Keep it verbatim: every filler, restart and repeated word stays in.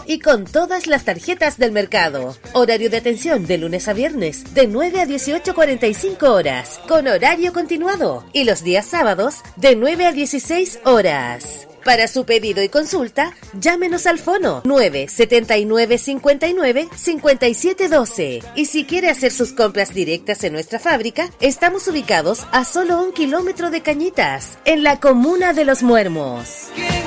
y con todas las tarjetas del mercado. Horario de atención de lunes a viernes de nueve a dieciocho cuarenta y cinco horas, con horario continuado. Y los días sábados de nueve a dieciséis horas. Para su pedido y consulta, llámenos al fono nueve setenta y nueve cincuenta y nueve cincuenta y siete doce. Y si quiere hacer sus compras directas en nuestra fábrica, estamos ubicados a solo un kilómetro de Cañitas, en la comuna de Los Muermos.